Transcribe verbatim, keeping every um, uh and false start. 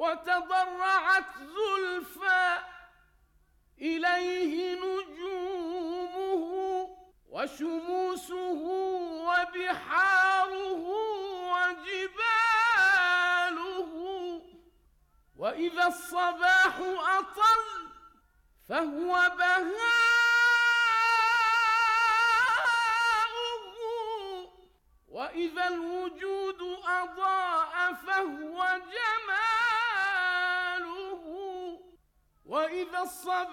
وتضرعت زلفى إليه نجومه وشموسه وبحاره وجباله. وإذا الصباح أطل فهو بهاؤه، وإذا الوجود أضاء فهو جماله. وإذا الصباح